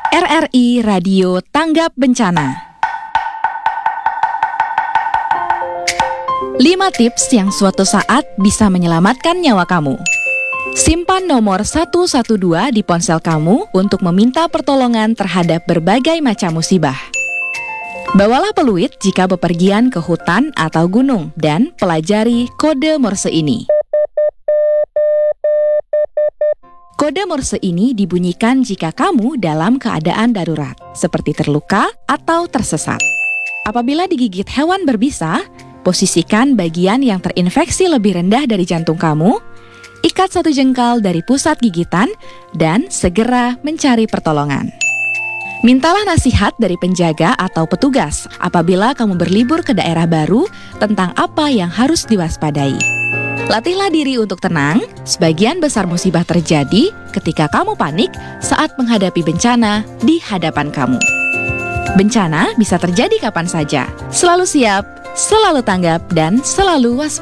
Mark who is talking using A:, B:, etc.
A: RRI Radio Tanggap Bencana. 5 tips yang suatu saat bisa menyelamatkan nyawa kamu. Simpan nomor 112 di ponsel kamu untuk meminta pertolongan terhadap berbagai macam musibah. Bawalah peluit jika bepergian ke hutan atau gunung dan pelajari kode Morse ini. Kode Morse ini dibunyikan jika kamu dalam keadaan darurat, seperti terluka atau tersesat. Apabila digigit hewan berbisa, posisikan bagian yang terinfeksi lebih rendah dari jantung kamu, ikat 1 jengkal dari pusat gigitan, dan segera mencari pertolongan. Mintalah nasihat dari penjaga atau petugas apabila kamu berlibur ke daerah baru tentang apa yang harus diwaspadai. Latihlah diri untuk tenang, sebagian besar musibah terjadi ketika kamu panik saat menghadapi bencana di hadapan kamu. Bencana bisa terjadi kapan saja. Selalu siap, selalu tanggap, dan selalu waspada.